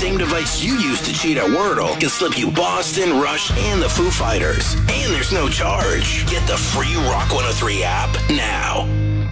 same device you use to cheat at Wordle can slip you Boston, Rush, and the Foo Fighters. And there's no charge. Get the free Rock 103 app now.